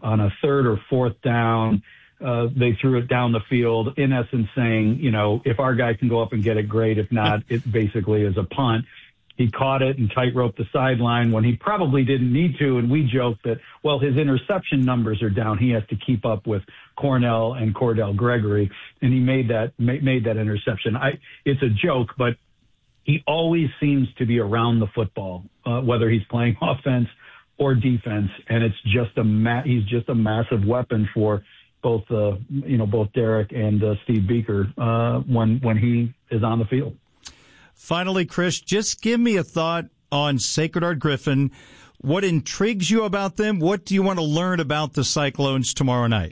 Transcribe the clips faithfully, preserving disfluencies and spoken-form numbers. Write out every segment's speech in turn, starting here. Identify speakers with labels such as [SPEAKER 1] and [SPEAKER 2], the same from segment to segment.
[SPEAKER 1] on a third or fourth down. Uh, they threw it down the field, in essence saying, you know, if our guy can go up and get it, great. If not, it basically is a punt. He caught it and tightrope the sideline when he probably didn't need to. And we joked that, well, his interception numbers are down. He has to keep up with Cornell and Cordell Gregory. And he made that, made that interception. I, it's a joke, but he always seems to be around the football, uh, whether he's playing offense or defense. And it's just a, ma- he's just a massive weapon for both, uh, you know, both Derek and uh, Steve Beaker, uh, when, when he is on the field.
[SPEAKER 2] Finally, Chris, just give me a thought on Sacred Heart Griffin. What intrigues you about them? What do you want to learn about the Cyclones tomorrow night?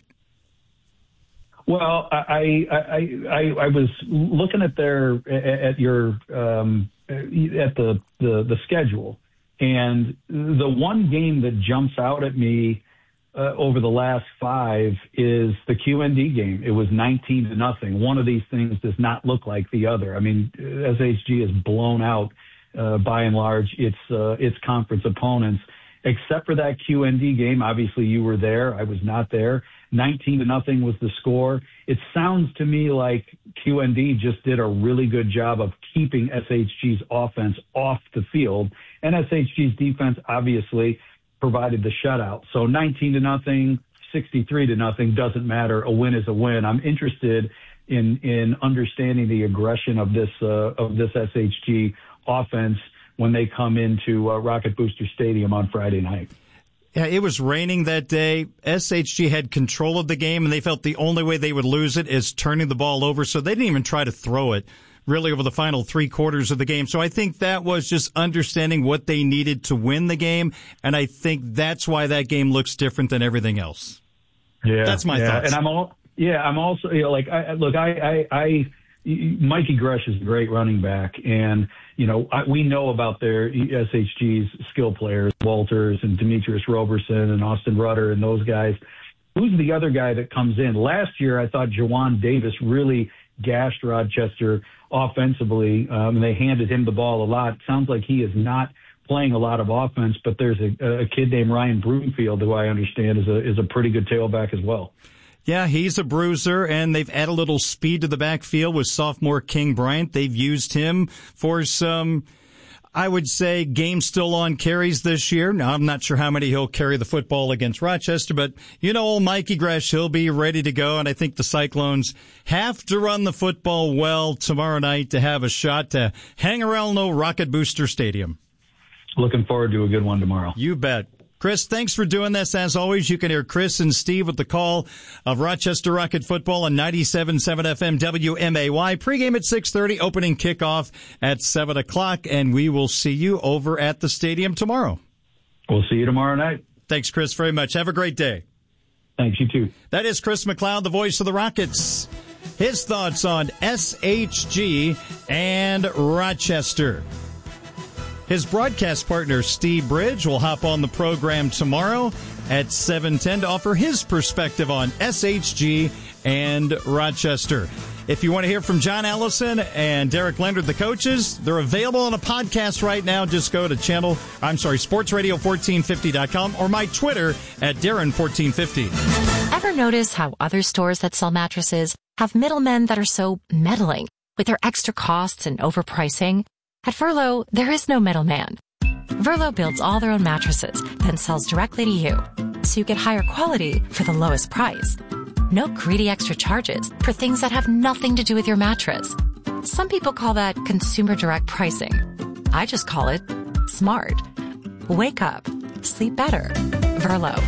[SPEAKER 1] Well, I I I, I was looking at their at your um, at the, the the schedule, and the one game that jumps out at me Uh, over the last five is the Q N D game. It was nineteen to nothing. One of these things does not look like the other. I mean, S H G is blown out uh, by and large its uh, its conference opponents, except for that Q N D game. Obviously, you were there. I was not there. nineteen to nothing was the score. It sounds to me like Q N D just did a really good job of keeping S H G's offense off the field, and S H G's defense obviously provided the shutout. So nineteen to nothing, sixty-three to nothing, doesn't matter. A win is a win. I'm interested in in understanding the aggression of this uh, of this S H G offense when they come into uh, Rocket Booster Stadium on Friday night.
[SPEAKER 2] Yeah, it was raining that day. S H G had control of the game, and they felt the only way they would lose it is turning the ball over, so they didn't even try to throw it really over the final three quarters of the game. So I think that was just understanding what they needed to win the game, and I think that's why that game looks different than everything else.
[SPEAKER 1] Yeah,
[SPEAKER 2] that's my
[SPEAKER 1] yeah.
[SPEAKER 2] thoughts.
[SPEAKER 1] And I'm all, yeah, I'm also, you know, like, I, look, I, I, I, Mikey Gresh is a great running back, and you know I, we know about their S H G's skill players, Walters and Demetrius Roberson and Austin Rutter and those guys. Who's the other guy that comes in? Last year, I thought Jawan Davis really gashed Rochester offensively, um, and they handed him the ball a lot. It sounds like he is not playing a lot of offense, but there's a, a kid named Ryan Broomfield who I understand is a is a pretty good tailback as well.
[SPEAKER 2] Yeah, he's a bruiser, and they've added a little speed to the backfield with sophomore King Bryant. They've used him for some, I would say, game still on carries this year. Now, I'm not sure how many he'll carry the football against Rochester, but you know, old Mikey Gresh, he'll be ready to go, and I think the Cyclones have to run the football well tomorrow night to have a shot to hang around old Rocket Booster Stadium.
[SPEAKER 1] Looking forward to a good one tomorrow.
[SPEAKER 2] You bet. Chris, thanks for doing this. As always, you can hear Chris and Steve with the call of Rochester Rocket football on ninety-seven point seven F M W M A Y. Pregame at six thirty, opening kickoff at seven o'clock, and we will see you over at the stadium tomorrow.
[SPEAKER 1] We'll see you tomorrow night.
[SPEAKER 2] Thanks, Chris, very much. Have a great day.
[SPEAKER 1] Thanks, you too.
[SPEAKER 2] That is Chris McLeod, the voice of the Rockets. His thoughts on S H G and Rochester. His broadcast partner, Steve Bridge, will hop on the program tomorrow at seven ten to offer his perspective on S H G and Rochester. If you want to hear from John Allison and Derek Leonard, the coaches, they're available on a podcast right now. Just go to channel, I'm sorry, sports radio fourteen fifty dot com or my Twitter at Darren fourteen fifty.
[SPEAKER 3] Ever notice how other stores that sell mattresses have middlemen that are so meddling with their extra costs and overpricing? At Verlo, there is no middleman. Verlo builds all their own mattresses, then sells directly to you, so you get higher quality for the lowest price. No greedy extra charges for things that have nothing to do with your mattress. Some people call that consumer direct pricing. I just call it smart. Wake up. Sleep better. Verlo.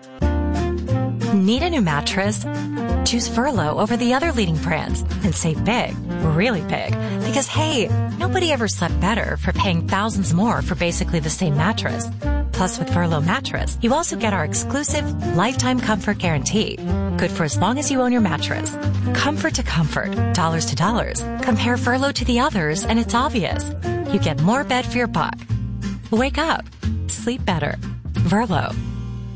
[SPEAKER 3] Need a new mattress? Choose Verlo over the other leading brands and save big, really big. Because, hey, nobody ever slept better for paying thousands more for basically the same mattress. Plus, with Verlo mattress, you also get our exclusive lifetime comfort guarantee. Good for as long as you own your mattress. Comfort to comfort, dollars to dollars. Compare Verlo to the others, and it's obvious. You get more bed for your buck. Wake up. Sleep better. Verlo.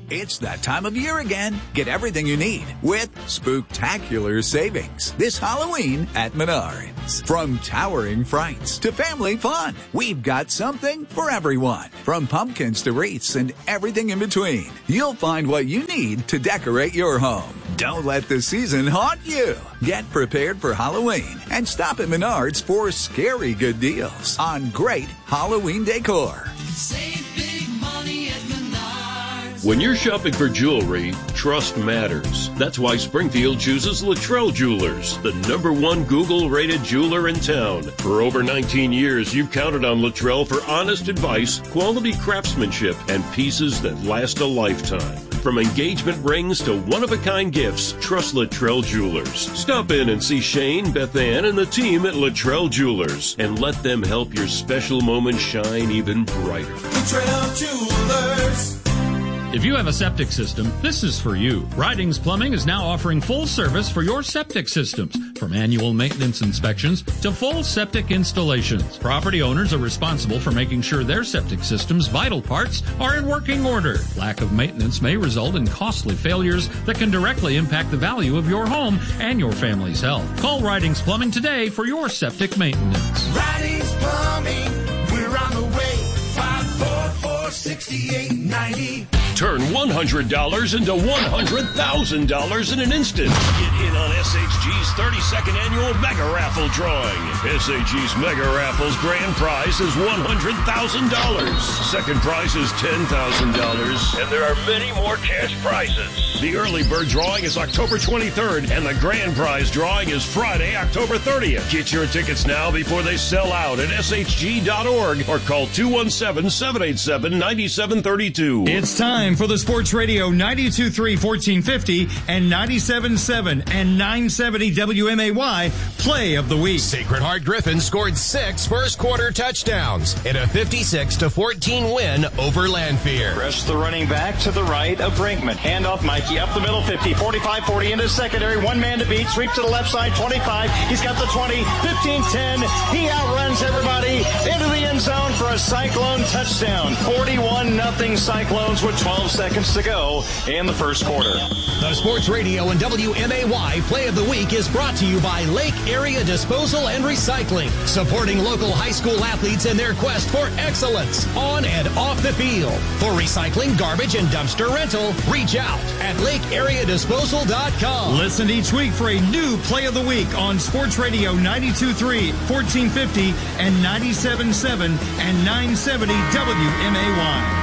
[SPEAKER 4] It's that time of year again. Get everything you need with spooktacular savings this Halloween at Menards. From towering frights to family fun, we've got something for everyone. From pumpkins to wreaths and everything in between, you'll find what you need to decorate your home. Don't let the season haunt you. Get prepared for Halloween and stop at Menards for scary good deals on great Halloween decor.
[SPEAKER 5] Save big money at Menards.
[SPEAKER 6] When you're shopping for jewelry, trust matters. That's why Springfield chooses Luttrell Jewelers, the number one Google-rated jeweler in town. For over nineteen years, you've counted on Luttrell for honest advice, quality craftsmanship, and pieces that last a lifetime. From engagement rings to one-of-a-kind gifts, trust Luttrell Jewelers. Stop in and see Shane, Beth Ann, and the team at Luttrell Jewelers, and let them help your special moment shine even brighter.
[SPEAKER 5] Luttrell Jewelers.
[SPEAKER 7] If you have a septic system, this is for you. Ridings Plumbing is now offering full service for your septic systems, from annual maintenance inspections to full septic installations. Property owners are responsible for making sure their septic system's vital parts are in working order. Lack of maintenance may result in costly failures that can directly impact the value of your home and your family's health. Call Ridings Plumbing today for your septic maintenance.
[SPEAKER 5] Ridings Plumbing, we're on the way. five four four, six eight nine zero.
[SPEAKER 6] Turn one hundred dollars into one hundred thousand dollars in an instant. Get in on S H G's thirty-second annual Mega Raffle drawing. S H G's Mega Raffle's grand prize is one hundred thousand dollars. Second prize is ten thousand dollars. And there are many more cash prizes. The early bird drawing is October twenty-third, and the grand prize drawing is Friday, October thirtieth. Get your tickets now before they sell out at S H G dot org or call two one seven, seven eight seven, nine seven three two.
[SPEAKER 2] It's time for the Sports Radio ninety-two point three, fourteen fifty and ninety-seven point seven and nine seventy W M A Y Play of the Week.
[SPEAKER 8] Sacred Heart Griffin scored six first quarter touchdowns in a fifty-six to fourteen win over Lanphier.
[SPEAKER 9] Press the running back to the right of Brinkman. Hand off Mikey up the middle, fifty, forty-five, forty into secondary. One man to beat. Sweep to the left side, twenty-five. He's got the twenty, fifteen, ten. He outruns everybody into the end zone for a Cyclone touchdown. forty-one nothing Cyclones with twelve seconds to go in the first quarter.
[SPEAKER 8] The Sports Radio and W M A Y Play of the Week is brought to you by Lake Area Disposal and Recycling, supporting local high school athletes in their quest for excellence on and off the field. For recycling, garbage, and dumpster rental, reach out at lake area disposal dot com.
[SPEAKER 2] Listen each week for a new Play of the Week on Sports Radio ninety-two point three, fourteen fifty and ninety-seven point seven and nine seventy W M A Y.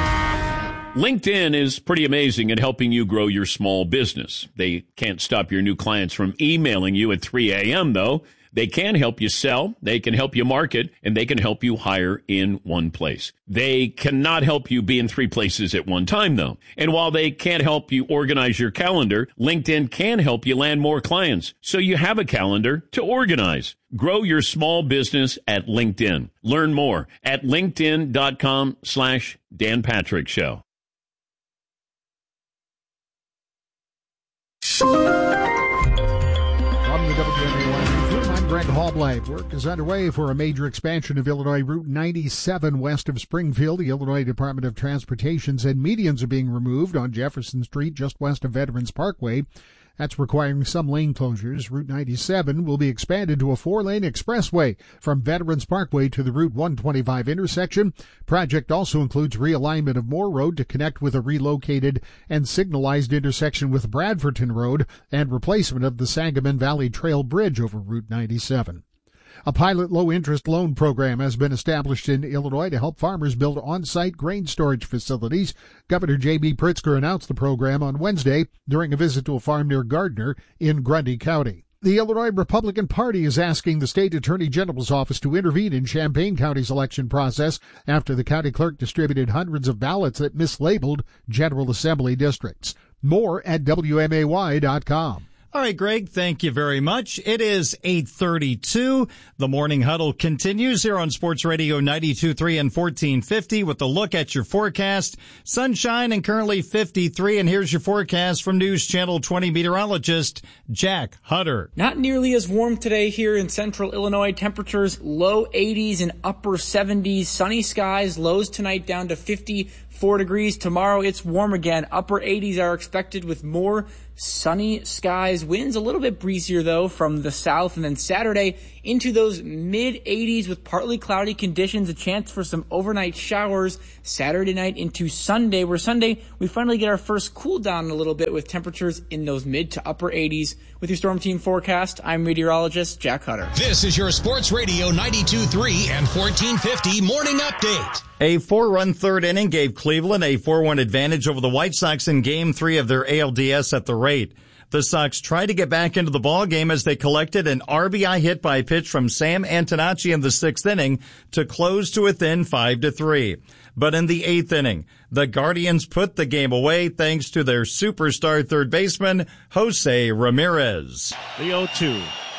[SPEAKER 10] LinkedIn is pretty amazing at helping you grow your small business. They can't stop your new clients from emailing you at three a.m., though. They can help you sell, they can help you market, and they can help you hire in one place. They cannot help you be in three places at one time, though. And while they can't help you organize your calendar, LinkedIn can help you land more clients, so you have a calendar to organize. Grow your small business at LinkedIn. Learn more at linkedin.com slash Dan Patrick Show.
[SPEAKER 11] From the W M A Y Newsroom, I'm Greg Halblade. Work is underway for a major expansion of Illinois Route ninety-seven west of Springfield. The Illinois Department of Transportation said medians are being removed on Jefferson Street just west of Veterans Parkway. That's requiring some lane closures. Route ninety-seven will be expanded to a four-lane expressway from Veterans Parkway to the Route one twenty-five intersection. Project also includes realignment of Moore Road to connect with a relocated and signalized intersection with Bradfordton Road and replacement of the Sangamon Valley Trail Bridge over Route ninety-seven. A pilot low-interest loan program has been established in Illinois to help farmers build on-site grain storage facilities. Governor J B. Pritzker announced the program on Wednesday during a visit to a farm near Gardner in Grundy County. The Illinois Republican Party is asking the state attorney general's office to intervene in Champaign County's election process after the county clerk distributed hundreds of ballots that mislabeled General Assembly districts. More at W M A Y dot com.
[SPEAKER 2] All right, Greg, thank you very much. It is eight thirty-two. The Morning Huddle continues here on Sports Radio ninety-two point three and fourteen fifty with a look at your forecast. Sunshine and currently fifty-three. And here's your forecast from News Channel twenty meteorologist Jack Hutter.
[SPEAKER 12] Not nearly as warm today here in central Illinois. Temperatures low eighties and upper seventies. Sunny skies. Lows tonight down to fifty. four degrees. Tomorrow it's warm again. Upper eighties are expected with more sunny skies. Winds a little bit breezier though from the south. And then Saturday into those mid eighties with partly cloudy conditions. A chance for some overnight showers Saturday night into Sunday, where Sunday we finally get our first cool down a little bit with temperatures in those mid to upper eighties. With your Storm Team forecast, I'm meteorologist Jack Hutter.
[SPEAKER 8] This is your Sports Radio ninety-two point three and fourteen fifty Morning Update.
[SPEAKER 2] A four-run third inning gave Cleveland a four one advantage over the White Sox in Game three of their A L D S at the rate. The Sox tried to get back into the ballgame as they collected an R B I hit by pitch from Sam Antonacci in the sixth inning to close to within five to three. But in the eighth inning, the Guardians put the game away thanks to their superstar third baseman, Jose Ramirez.
[SPEAKER 13] The oh two.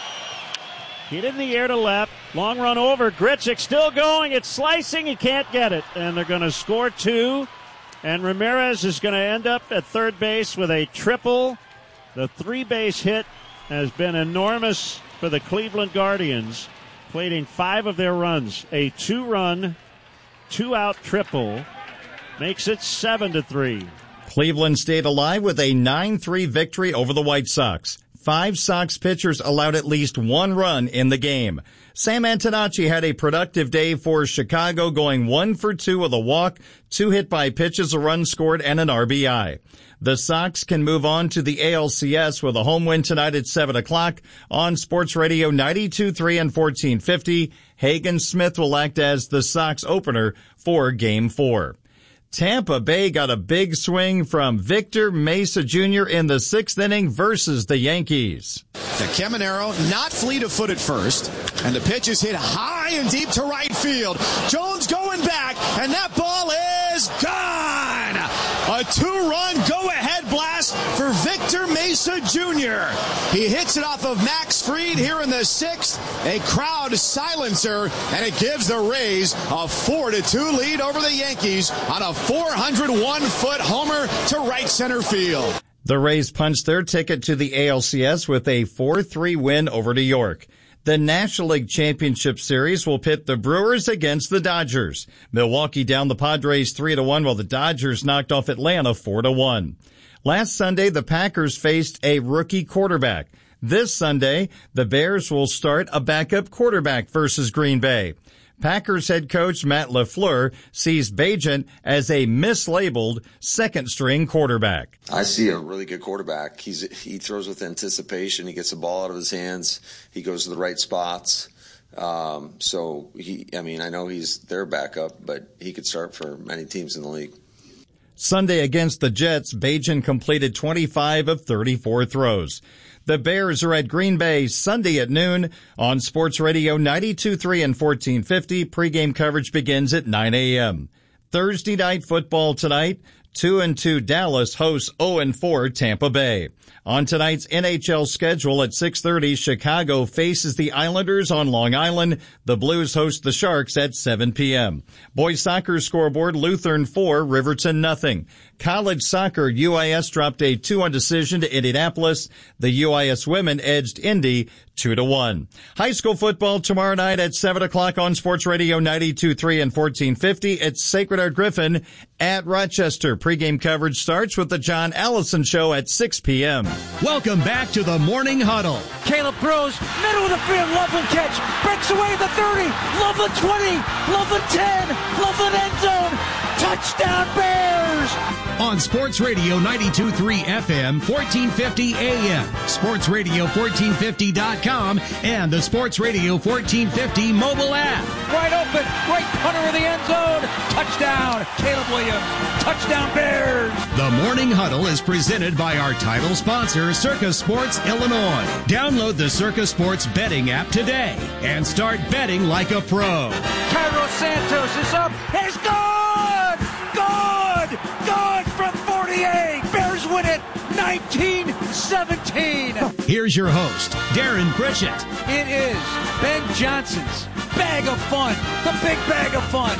[SPEAKER 13] Hit in the air to left. Long run over. Grichuk still going. It's slicing. He can't get it. And they're going to score two. And Ramirez is going to end up at third base with a triple. The three-base hit has been enormous for the Cleveland Guardians, plating five of their runs. A two-run, two-out triple makes it seven to three.
[SPEAKER 2] Cleveland stayed alive with a nine three victory over the White Sox. Five Sox pitchers allowed at least one run in the game. Sam Antonacci had a productive day for Chicago, going one for two with a walk, two hit by pitches, a run scored, and an R B I. The Sox can move on to the A L C S with a home win tonight at seven o'clock on Sports Radio ninety-two point three and fourteen fifty. Hagen Smith will act as the Sox opener for Game four. Tampa Bay got a big swing from Victor Mesa Junior in the sixth inning versus the Yankees.
[SPEAKER 14] The Caminero not fleet of foot at first, and the pitch is hit high and deep to right field. Jones going back, and that ball is gone! A two-run go-ahead blast for Victor Mesa Junior He hits it off of Max Fried here in the sixth, a crowd silencer, and it gives the Rays a four to two lead over the Yankees on a four hundred one foot homer to right center field.
[SPEAKER 2] The Rays punched their ticket to the A L C S with a four three win over New York. The National League Championship Series will pit the Brewers against the Dodgers. Milwaukee down the Padres three to one, while the Dodgers knocked off Atlanta four to one. Last Sunday, the Packers faced a rookie quarterback. This Sunday, the Bears will start a backup quarterback versus Green Bay. Packers head coach Matt LaFleur sees Bagent as a mislabeled second-string quarterback.
[SPEAKER 15] I see a really good quarterback. He's he throws with anticipation. He gets the ball out of his hands. He goes to the right spots. Um, so he, I mean, I know he's their backup, but he could start for many teams in the league.
[SPEAKER 2] Sunday against the Jets, Bagent completed twenty-five of thirty-four throws. The Bears are at Green Bay Sunday at noon on Sports Radio ninety-two point three and fourteen fifty. Pre-game coverage begins at nine a.m. Thursday night football tonight. two and two Dallas hosts oh and four Tampa Bay. On tonight's N H L schedule at six thirty, Chicago faces the Islanders on Long Island. The Blues host the Sharks at seven p.m. Boys soccer scoreboard, Lutheran four, Riverton nothing. College soccer, U I S dropped a two one decision to Indianapolis. The U I S women edged Indy two to one. High school football tomorrow night at seven o'clock on Sports Radio ninety-two point three and fourteen fifty. It's Sacred Heart Griffin at Rochester. Pre-game coverage starts with the John Allison Show at six p.m.
[SPEAKER 8] Welcome back to the Morning Huddle.
[SPEAKER 16] Caleb throws, middle of the field, Loveland catch, breaks away at the thirty, Loveland twenty, Loveland ten, Loveland end zone, touchdown Bears!
[SPEAKER 8] On Sports Radio ninety-two point three F M, fourteen fifty A M, sports radio fourteen fifty dot com, and the Sports Radio fourteen fifty mobile app.
[SPEAKER 16] Wide open, great punter in the end zone, touchdown, Caleb Williams, touchdown Bears!
[SPEAKER 8] The Morning Huddle is presented by our title sponsor, Circa Sports Illinois. Download the Circa Sports betting app today and start betting like a pro.
[SPEAKER 16] Cairo Santos is up, it's good! Good! Good from forty-eight! Bears win it nineteen seventeen!
[SPEAKER 8] Here's your host, Darren Pritchett.
[SPEAKER 16] It is Ben Johnson's Bag of Fun, the big bag of fun.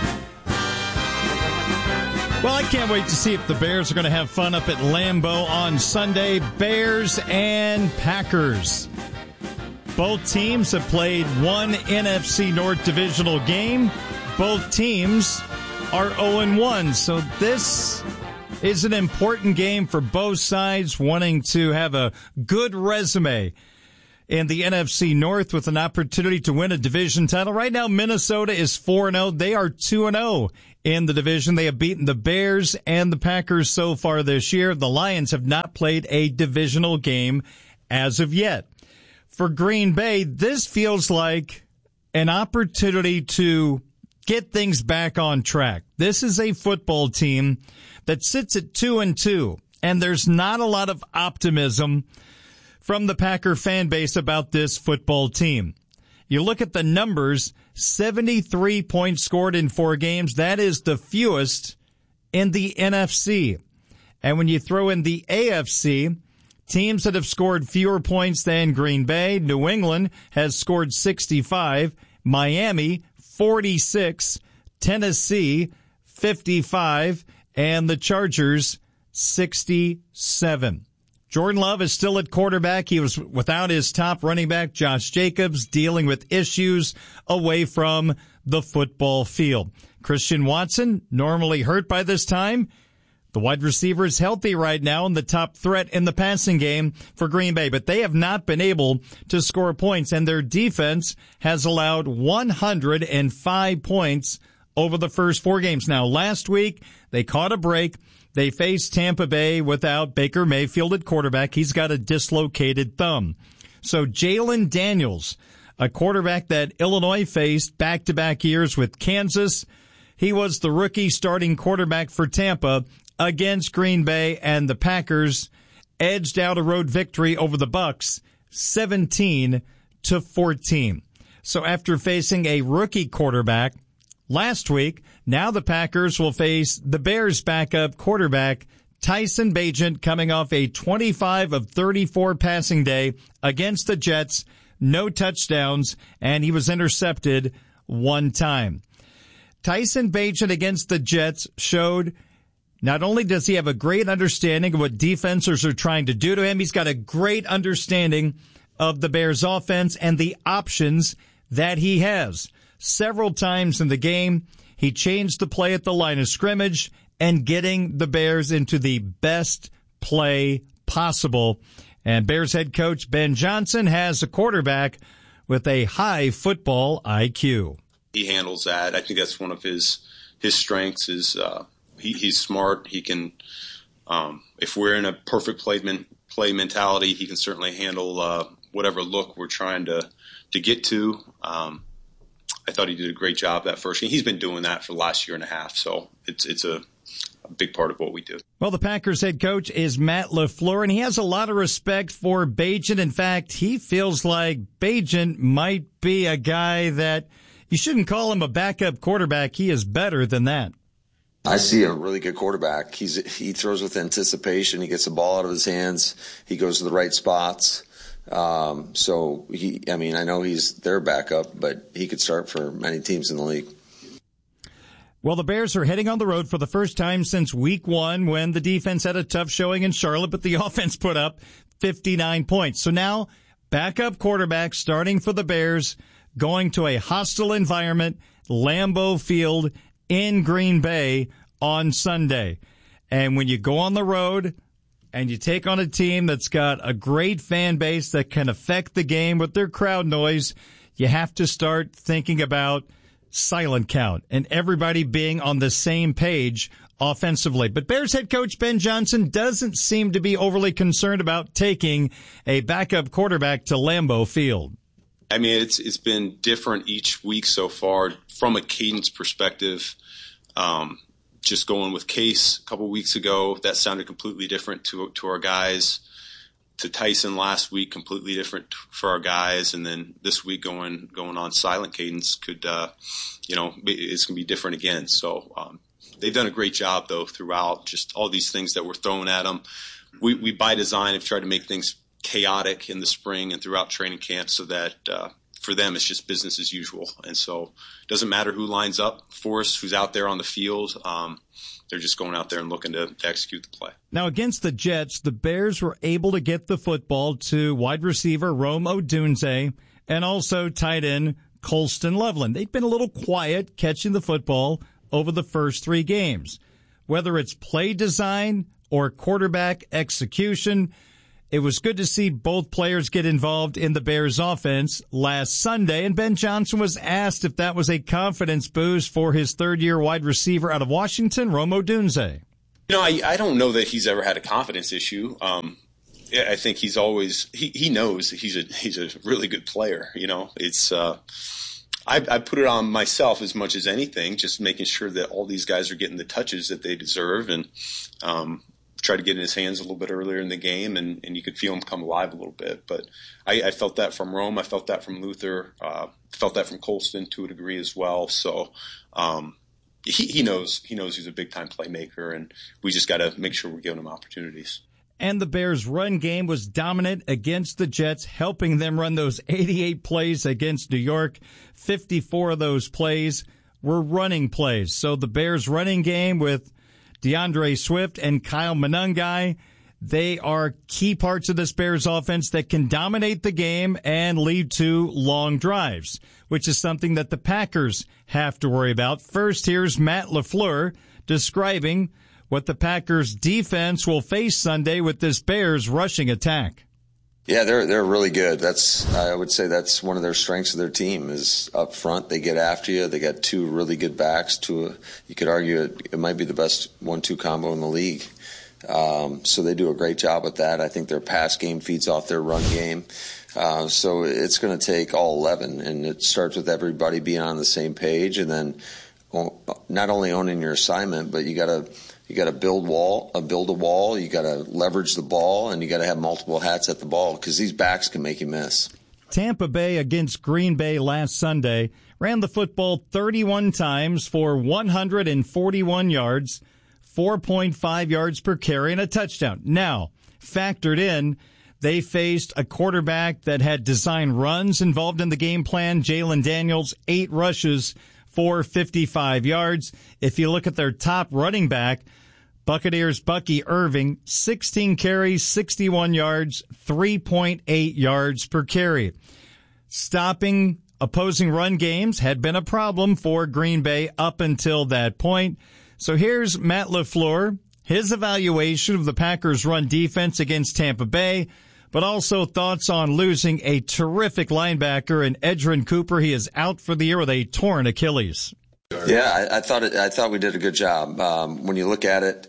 [SPEAKER 2] Well, I can't wait to see if the Bears are going to have fun up at Lambeau on Sunday. Bears and Packers. Both teams have played one N F C North divisional game. Both teams are oh and one. So this is an important game for both sides, wanting to have a good resume in the N F C North with an opportunity to win a division title. Right now, Minnesota is four and oh. They are two and oh in the division. They have beaten the Bears and the Packers so far this year. The Lions have not played a divisional game as of yet. For Green Bay, this feels like an opportunity to get things back on track. This is a football team that sits at two and two, and there's not a lot of optimism from the Packer fan base about this football team. You look at the numbers, seventy-three points scored in four games. That is the fewest in the N F C. And when you throw in the A F C, teams that have scored fewer points than Green Bay, New England has scored sixty-five, Miami forty-six, Tennessee fifty-five, and the Chargers sixty-seven. Jordan Love is still at quarterback. He was without his top running back, Josh Jacobs, dealing with issues away from the football field. Christian Watson, normally hurt by this time. The wide receiver is healthy right now and the top threat in the passing game for Green Bay, but they have not been able to score points, and their defense has allowed one hundred five points over the first four games. Now, last week, they caught a break. They faced Tampa Bay without Baker Mayfield at quarterback. He's got a dislocated thumb. So Jalen Daniels, a quarterback that Illinois faced back-to-back years with Kansas, he was the rookie starting quarterback for Tampa against Green Bay, and the Packers edged out a road victory over the Bucs, seventeen to fourteen. So after facing a rookie quarterback last week, now the Packers will face the Bears' backup quarterback, Tyson Bagent, coming off a twenty-five of thirty-four passing day against the Jets, no touchdowns, and he was intercepted one time. Tyson Bagent against the Jets showed not only does he have a great understanding of what defenses are trying to do to him, he's got a great understanding of the Bears' offense and the options that he has. Several times in the game, he changed the play at the line of scrimmage and getting the Bears into the best play possible. And Bears head coach Ben Johnson has a quarterback with a high football I Q.
[SPEAKER 17] He handles that. I think that's one of his his strengths is uh, he, he's smart. He can, um, if we're in a perfect play, men, play mentality, he can certainly handle uh, whatever look we're trying to, to get to. Um, I thought he did a great job that first game. He's been doing that for the last year and a half, so it's it's a, a big part of what we do.
[SPEAKER 2] Well, the Packers head coach is Matt LaFleur, and he has a lot of respect for Bagent. In fact, he feels like Bagent might be a guy that you shouldn't call him a backup quarterback. He is better than that.
[SPEAKER 15] I see a really good quarterback. He's he throws with anticipation. He gets the ball out of his hands. He goes to the right spots. Um, so he, I mean, I know he's their backup, but he could start for many teams in the league.
[SPEAKER 2] Well, the Bears are heading on the road for the first time since week one when the defense had a tough showing in Charlotte, but the offense put up fifty-nine points. So now backup quarterback starting for the Bears, going to a hostile environment, Lambeau Field in Green Bay on Sunday. And when you go on the road and you take on a team that's got a great fan base that can affect the game with their crowd noise, you have to start thinking about silent count and everybody being on the same page offensively. But Bears head coach Ben Johnson doesn't seem to be overly concerned about taking a backup quarterback to Lambeau Field.
[SPEAKER 17] I mean, it's it's been different each week so far from a cadence perspective. Um, just going with Case a couple weeks ago, that sounded completely different to to our guys. To Tyson last week, completely different for our guys, and then this week going going on silent cadence could, uh, you know, it's gonna be different again. So um, they've done a great job though throughout. Just all these things that were thrown at them. We we by design have tried to make things chaotic in the spring and throughout training camp so that uh, for them it's just business as usual. And so it doesn't matter who lines up for us, who's out there on the field. Um, they're just going out there and looking to, to execute the play.
[SPEAKER 2] Now against the Jets, the Bears were able to get the football to wide receiver Rome Odunze and also tight end Colston Loveland. They've been a little quiet catching the football. over the first three games. Whether it's play design or quarterback execution, it was good to see both players get involved in the Bears offense last Sunday, and Ben Johnson was asked if that was a confidence boost for his third-year wide receiver out of Washington, Rome Odunze.
[SPEAKER 17] You know, I, I don't know that he's ever had a confidence issue. Um, I think he's always he, he knows he's a he's a really good player. You know, it's uh, I, I put it on myself as much as anything, just making sure that all these guys are getting the touches that they deserve, and um, try to get in his hands a little bit earlier in the game, and, and you could feel him come alive a little bit. But I, I felt that from Rome, I felt that from Luther, uh, felt that from Colston to a degree as well. So. Um, He, he knows he knows he's a big-time playmaker, and we just got to make sure we're giving him opportunities.
[SPEAKER 2] And the Bears' run game was dominant against the Jets, helping them run those eighty-eight plays against New York. fifty-four of those plays were running plays. So the Bears' running game with DeAndre Swift and Kyle Monangai, they are key parts of this Bears offense that can dominate the game and lead to long drives, which is something that the Packers have to worry about. First, here's Matt LaFleur describing what the Packers defense will face Sunday with this Bears rushing attack.
[SPEAKER 15] Yeah, they're they're really good. That's I would say that's one of their strengths of their team is up front. They get after you. They got two really good backs. Two, you could argue it, it might be the best one two combo in the league. Um, so they do a great job with that. I think their pass game feeds off their run game. Uh, so it's going to take all eleven, and it starts with everybody being on the same page, and then not only owning your assignment, but you got to you got to build wall, uh, build a wall. You got to leverage the ball, and you got to have multiple hats at the ball because these backs can make you miss.
[SPEAKER 2] Tampa Bay against Green Bay last Sunday ran the football thirty-one times for one hundred forty-one yards. four point five yards per carry and a touchdown. Now, factored in, they faced a quarterback that had designed runs involved in the game plan. Jalen Daniels, eight rushes for fifty-five yards. If you look at their top running back, Buccaneers' Bucky Irving, sixteen carries, sixty-one yards, three point eight yards per carry. Stopping opposing run games had been a problem for Green Bay up until that point. So here's Matt LaFleur, his evaluation of the Packers' run defense against Tampa Bay, but also thoughts on losing a terrific linebacker in Edgerrin Cooper. He is out for the year with a torn Achilles.
[SPEAKER 15] Yeah, I, I thought it, I thought we did a good job. Um, when you look at it,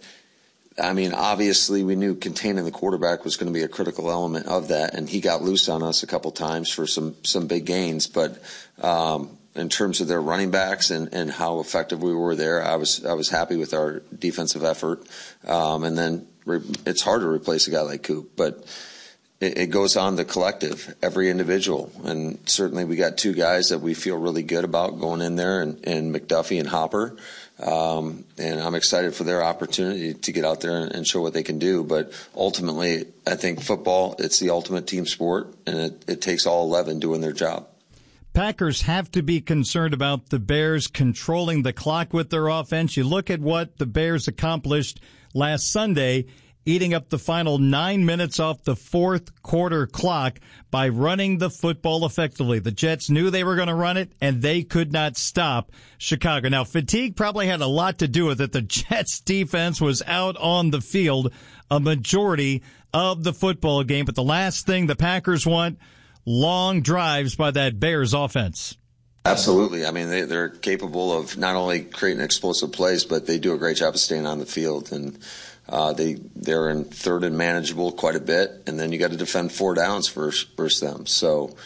[SPEAKER 15] I mean, obviously we knew containing the quarterback was going to be a critical element of that, and he got loose on us a couple times for some some big gains, but. Um, In terms of their running backs and, and how effective we were there, I was I was happy with our defensive effort. Um, and then re- it's hard to replace a guy like Coop, but it, it goes on the collective, every individual. And certainly we got two guys that we feel really good about going in there, and, and McDuffie and Hopper. Um, and I'm excited for their opportunity to get out there and, and show what they can do. But ultimately, I think football, it's the ultimate team sport, and it, it takes all eleven doing their job.
[SPEAKER 2] Packers have to be concerned about the Bears controlling the clock with their offense. You look at what the Bears accomplished last Sunday, eating up the final nine minutes off the fourth quarter clock by running the football effectively. The Jets knew they were going to run it, and they could not stop Chicago. Now, fatigue probably had a lot to do with it. The Jets' defense was out on the field a majority of the football game, but the last thing the Packers want, long drives by that Bears offense.
[SPEAKER 15] Absolutely. I mean, they, they're capable of not only creating explosive plays, but they do a great job of staying on the field. And uh, they, they're in third and manageable quite a bit, and then you got to defend four downs versus, versus them. So,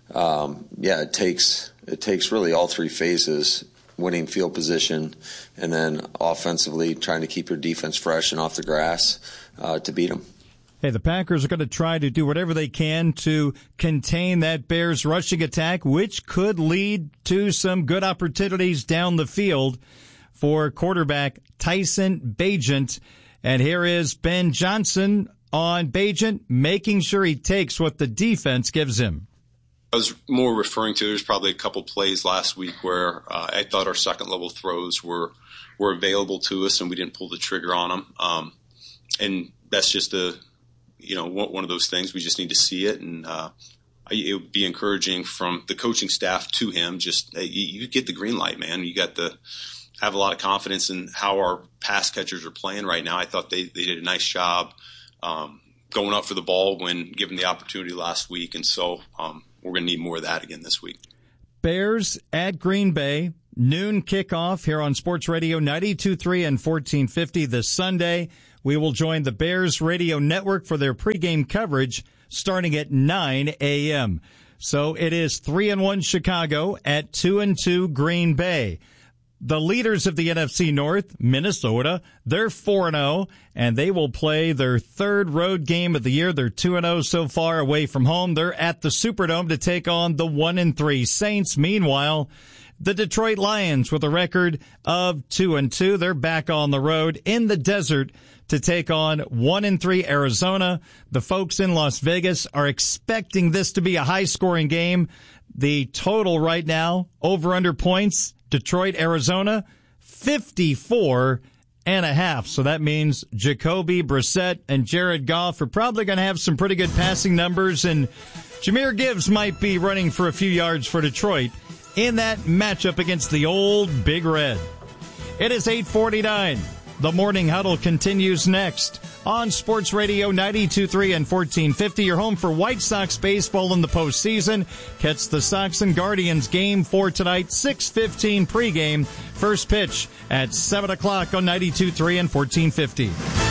[SPEAKER 15] um, yeah, it takes it takes really all three phases, winning field position, and then offensively trying to keep your defense fresh and off the grass uh, to beat them.
[SPEAKER 2] Hey, the Packers are going to try to do whatever they can to contain that Bears rushing attack, which could lead to some good opportunities down the field for quarterback Tyson Bagent. And here is Ben Johnson on Bagent, making sure he takes what the defense gives him.
[SPEAKER 17] I was more referring to, there's probably a couple plays last week where uh, I thought our second level throws were were available to us and we didn't pull the trigger on them. Um, and that's just a You know, one of those things. We just need to see it, and uh, it would be encouraging from the coaching staff to him. Just uh, you, you get the green light, man. You got the have a lot of confidence in how our pass catchers are playing right now. I thought they, they did a nice job um, going up for the ball when given the opportunity last week, and so um, we're going to need more of that again this week.
[SPEAKER 2] Bears at Green Bay, noon kickoff here on Sports Radio ninety-two point three and fourteen fifty this Sunday. We will join the Bears radio network for their pregame coverage starting at nine a.m. So it is three and one Chicago at two and two Green Bay. The leaders of the N F C North, Minnesota, they're four and oh, and they will play their third road game of the year. They're two and oh so far away from home. They're at the Superdome to take on the one and three Saints. Meanwhile, the Detroit Lions with a record of two and two, they're back on the road in the desert to take on one and three Arizona. The folks in Las Vegas are expecting this to be a high-scoring game. The total right now, over under points, Detroit, Arizona, fifty-four and a half. So that means Jacoby Brissett and Jared Goff are probably going to have some pretty good passing numbers, and Jahmyr Gibbs might be running for a few yards for Detroit in that matchup against the old Big Red. It is eight forty-nine. The Morning Huddle continues next on Sports Radio ninety-two point three and fourteen fifty. Your home for White Sox baseball in the postseason. Catch the Sox and Guardians game four tonight, six fifteen pregame. First pitch at seven o'clock on ninety-two point three and fourteen fifty.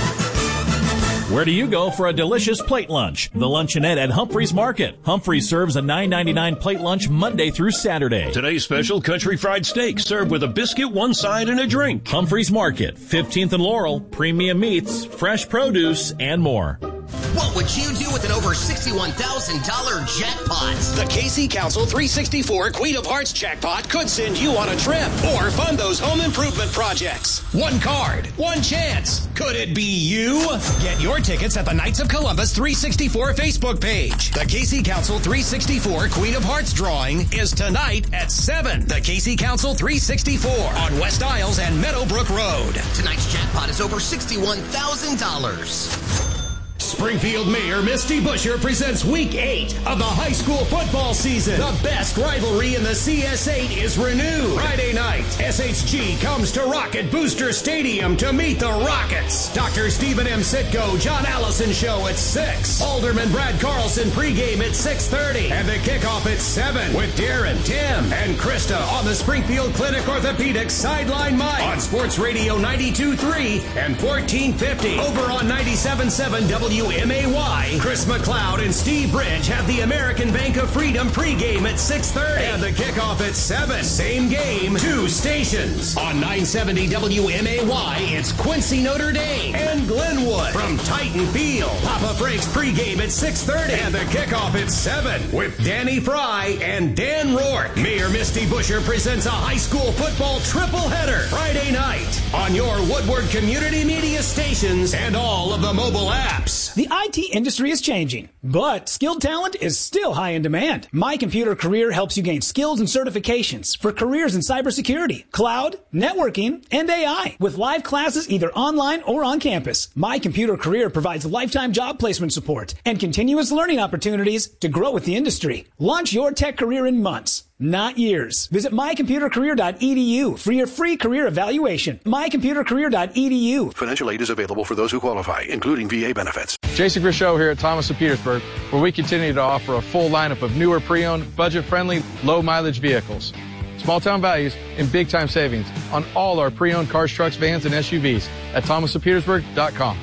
[SPEAKER 18] Where do you go for a delicious plate lunch? The Luncheonette at Humphreys Market. Humphreys serves a nine ninety-nine plate lunch Monday through Saturday.
[SPEAKER 6] Today's special, country fried steak, served with a biscuit, one side, and a drink.
[SPEAKER 18] Humphreys Market, fifteenth and Laurel, premium meats, fresh produce, and more.
[SPEAKER 19] What would you do with an over sixty-one thousand dollars jackpot?
[SPEAKER 8] The K C Council three sixty-four Queen of Hearts jackpot could send you on a trip or fund those home improvement projects. One card, one chance. Could it be you? Get your tickets at the Knights of Columbus three sixty-four Facebook page. The K C Council three sixty-four Queen of Hearts drawing is tonight at seven. The K C Council three sixty-four on West Isles and Meadowbrook Road.
[SPEAKER 19] Tonight's jackpot is over sixty-one thousand dollars.
[SPEAKER 8] Springfield Mayor Misty Buscher presents Week eight of the high school football season. The best rivalry in the C S eight is renewed. Friday night, S H G comes to Rocket Booster Stadium to meet the Rockets. Doctor Stephen M. Sitko, John Allison show at six. Alderman Brad Carlson pregame at six thirty. And the kickoff at seven with Darren, Tim, and Krista on the Springfield Clinic Orthopedics sideline mic on Sports Radio ninety-two point three and fourteen fifty. Over on ninety-seven point seven W M A Y, Chris McLeod and Steve Bridge have the American Bank of Freedom pregame at six thirty. And the kickoff at seven. Same game, two stations. On nine seventy W M A Y, it's Quincy, Notre Dame and Glenwood. From Titan Field, Papa Frank's pregame at six thirty. And the kickoff at seven with Danny Fry and Dan Rourke. Mayor Misty Buscher presents a high school football triple header Friday night on your Woodward Community Media stations and all of the mobile apps.
[SPEAKER 20] The I T industry is changing, but skilled talent is still high in demand. My Computer Career helps you gain skills and certifications for careers in cybersecurity, cloud, networking, and A I. With live classes either online or on campus, My Computer Career provides lifetime job placement support and continuous learning opportunities to grow with the industry. Launch your tech career in months, not years. Visit my computer career dot e d u for your free career evaluation. my computer career dot e d u.
[SPEAKER 21] Financial aid is available for those who qualify, including V A benefits.
[SPEAKER 22] Jason Grishow here at Thomas of Petersburg, where we continue to offer a full lineup of newer pre-owned, budget-friendly, low-mileage vehicles. Small-town values and big-time savings on all our pre-owned cars, trucks, vans, and S U Vs at thomas of petersburg dot com.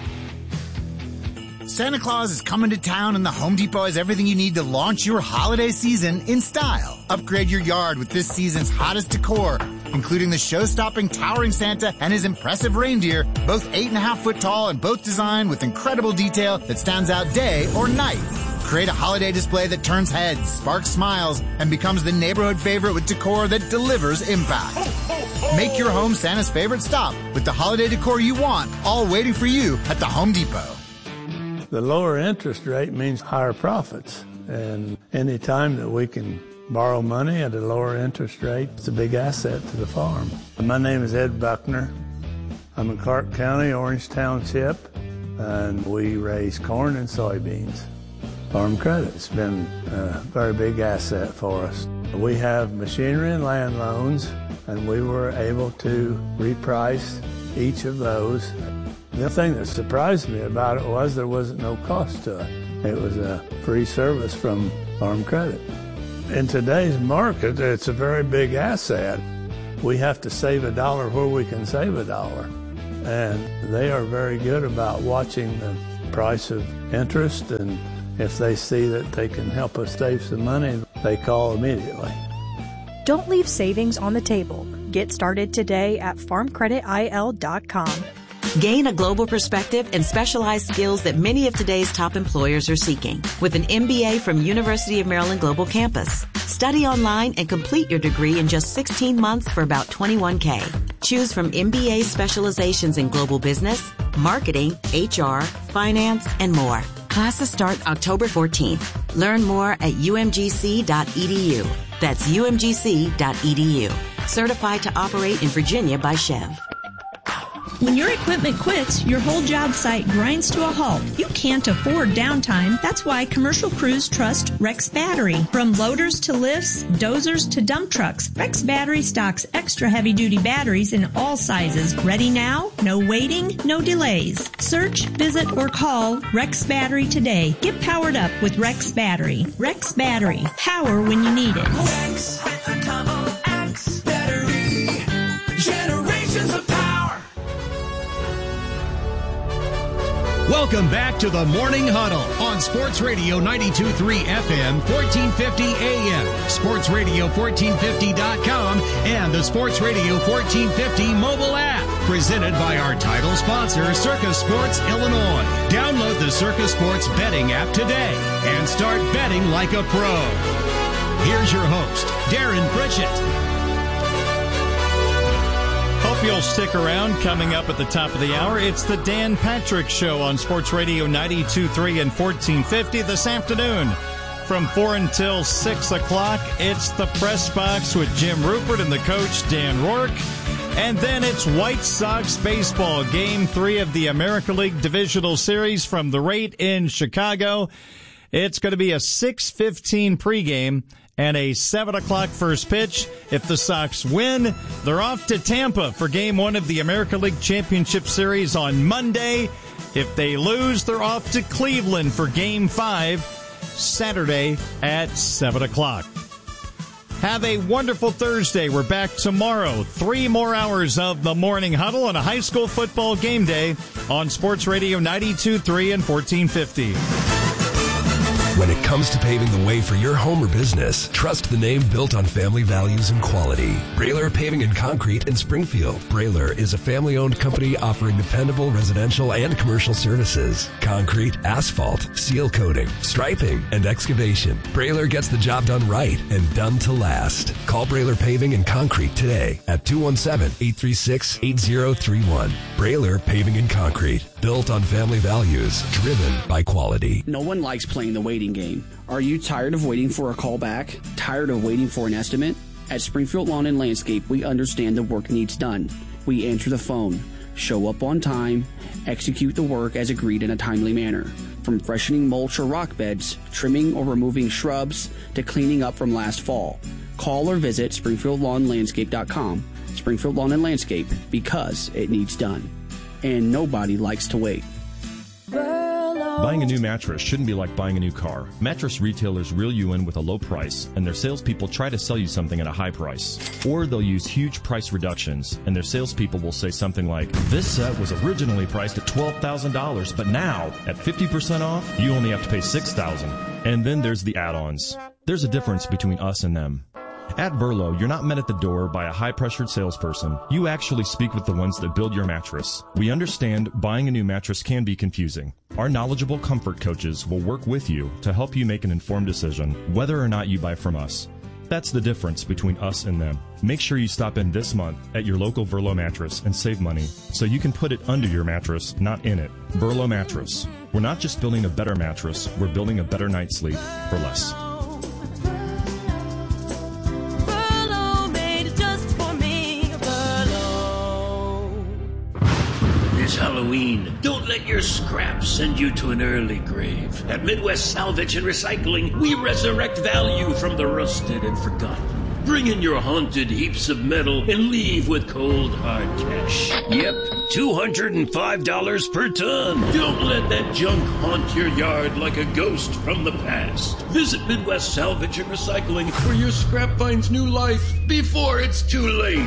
[SPEAKER 23] Santa Claus is coming to town, and the Home Depot has everything you need to launch your holiday season in style. Upgrade your yard with this season's hottest decor, including the show-stopping towering Santa and his impressive reindeer, both eight and a half foot tall and both designed with incredible detail that stands out day or night. Create a holiday display that turns heads, sparks smiles, and becomes the neighborhood favorite with decor that delivers impact. Make your home Santa's favorite stop with the holiday decor you want, all waiting for you at the Home Depot.
[SPEAKER 24] The lower interest rate means higher profits, and any time that we can borrow money at a lower interest rate, it's a big asset to the farm. My name is Ed Buckner. I'm in Clark County, Orange Township, and we raise corn and soybeans. Farm Credit's been a very big asset for us. We have machinery and land loans, and we were able to reprice each of those. The thing that surprised me about it was there wasn't no cost to it. It was a free service from Farm Credit. In today's market, it's a very big asset. We have to save a dollar where we can save a dollar. And they are very good about watching the price of interest, and if they see that they can help us save some money, they call immediately.
[SPEAKER 1] Don't leave savings on the table. Get started today at farm credit I L dot com.
[SPEAKER 3] Gain a global perspective and specialized skills that many of today's top employers are seeking with an M B A from University of Maryland Global Campus. Study online and complete your degree in just sixteen months for about twenty-one thousand dollars. Choose from M B A specializations in global business, marketing, H R, finance, and more. Classes start October fourteenth. Learn more at U M G C dot E D U. That's U M G C dot E D U. Certified to operate in Virginia by Chev.
[SPEAKER 4] When your equipment quits, your whole job site grinds to a halt. You can't afford downtime. That's why commercial crews trust Rex Battery. From loaders to lifts, dozers to dump trucks, Rex Battery stocks extra heavy-duty batteries in all sizes. Ready now? No waiting, no delays. Search, visit, or call Rex Battery today. Get powered up with Rex Battery. Rex Battery. Power when you need it.
[SPEAKER 5] Rex with a double X battery. Generations of power.
[SPEAKER 8] Welcome back to the Morning Huddle on Sports Radio ninety-two point three F M, fourteen fifty A M, sports radio fourteen fifty dot com, and the Sports Radio fourteen fifty mobile app. Presented by our title sponsor, Circa Sports Illinois. Download the Circa Sports betting app today and start betting like a pro. Here's your host, Darren Pritchett.
[SPEAKER 2] Hope you'll stick around. Coming up at the top of the hour, it's the Dan Patrick Show on Sports Radio ninety-two point three and fourteen fifty this afternoon. From four until six o'clock, it's the Press Box with Jim Rupert and the coach, Dan Rourke. And then it's White Sox baseball, Game three of the American League Divisional Series from the Rate in Chicago. It's going to be a six fifteen pregame and a seven o'clock first pitch. If the Sox win, they're off to Tampa for Game one of the American League Championship Series on Monday. If they lose, they're off to Cleveland for Game five, Saturday at seven o'clock. Have a wonderful Thursday. We're back tomorrow. Three more hours of the Morning Huddle on a high school football game day on Sports Radio ninety-two point three and fourteen fifty.
[SPEAKER 7] When it comes to paving the way for your home or business, trust the name built on family values and quality. Brailer Paving and Concrete in Springfield. Brailer is a family-owned company offering dependable residential and commercial services. Concrete, asphalt, seal coating, striping, and excavation. Brailer gets the job done right and done to last. Call Brailer Paving and Concrete today at two one seven, eight three six, eight zero three one. Brailer Paving and Concrete. Built on family values, driven by quality.
[SPEAKER 25] No one likes playing the waiting game. Are you tired of waiting for a call back? Tired of waiting for an estimate? At Springfield Lawn and Landscape, we understand the work needs done. We answer the phone, show up on time, execute the work as agreed in a timely manner. From freshening mulch or rock beds, trimming or removing shrubs, to cleaning up from last fall. Call or visit springfield lawn landscape dot com. Springfield Lawn and Landscape, because it needs done. And nobody likes to wait.
[SPEAKER 26] Buying a new mattress shouldn't be like buying a new car. Mattress retailers reel you in with a low price, and their salespeople try to sell you something at a high price. Or they'll use huge price reductions, and their salespeople will say something like, this set was originally priced at twelve thousand dollars, but now, at fifty percent off, you only have to pay six thousand dollars. And then there's the add-ons. There's a difference between us and them. At Verlo, you're not met at the door by a high-pressured salesperson. You actually speak with the ones that build your mattress. We understand buying a new mattress can be confusing. Our knowledgeable comfort coaches will work with you to help you make an informed decision, whether or not you buy from us. That's the difference between us and them. Make sure you stop in this month at your local Verlo mattress and save money, so you can put it under your mattress, not in it. Verlo Mattress. We're not just building a better mattress, we're building a better night's sleep for less.
[SPEAKER 27] It's Halloween. Don't let your scraps send you to an early grave. At Midwest Salvage and Recycling, we resurrect value from the rusted and forgotten. Bring in your haunted heaps of metal and leave with cold, hard cash. Yep, two hundred five dollars per ton. Don't let that junk haunt your yard like a ghost from the past. Visit Midwest Salvage and Recycling, where your scrap finds new life before it's too late.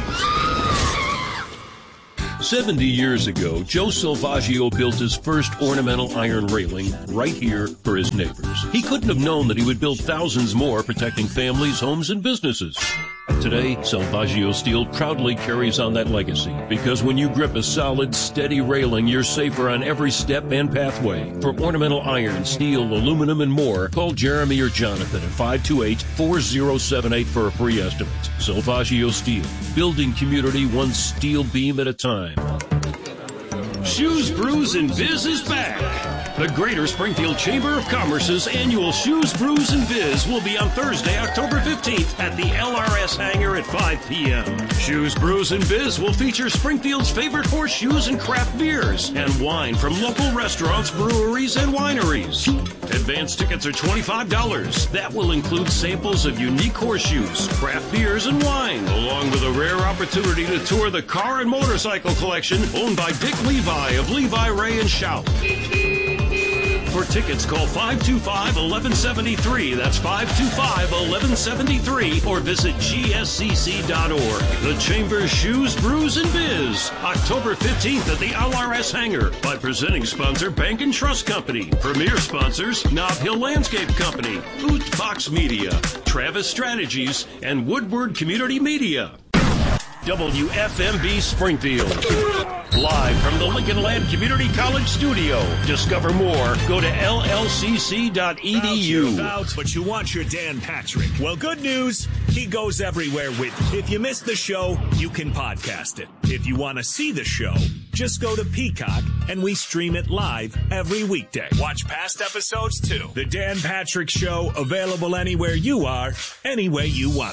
[SPEAKER 6] seventy years ago, Joe Salvaggio built his first ornamental iron railing right here for his neighbors. He couldn't have known that he would build thousands more, protecting families, homes, and businesses. Today, Salvaggio Steel proudly carries on that legacy, because when you grip a solid, steady railing, you're safer on every step and pathway. For ornamental iron, steel, aluminum, and more, call Jeremy or Jonathan at five two eight, four zero seven eight for a free estimate. Salvaggio Steel, building community one steel beam at a time. Shoes, Brews, and Biz is back. The Greater Springfield Chamber of Commerce's annual Shoes, Brews, and Biz will be on Thursday, October fifteenth at the L R S hangar at five p.m. Shoes, Brews, and Biz will feature Springfield's favorite horseshoes and craft beers and wine from local restaurants, breweries, and wineries. Advance tickets are twenty-five dollars. That will include samples of unique horseshoes, craft beers, and wine, along with a rare opportunity to tour the car and motorcycle collection owned by Dick Levi of Levi, Ray, and Shout. For tickets, call five two five, one one seven three. That's five two five, one one seven three. Or visit G S C C dot org. The Chamber's Shoes, Brews, and Biz. October fifteenth at the L R S hangar. By presenting sponsor Bank and Trust Company. Premier sponsors Nob Hill Landscape Company, Oot Fox Media, Travis Strategies, and Woodward Community Media. W F M B Springfield. Live from the Lincoln Land Community College studio. Discover more. Go to L L C C dot E D U.
[SPEAKER 9] About, but you want your Dan Patrick. Well, good news. He goes everywhere with you. If you missed the show, you can podcast it. If you want to see the show, just go to Peacock and we stream it live every weekday. Watch past episodes too. The Dan Patrick Show, available anywhere you are, any way you want.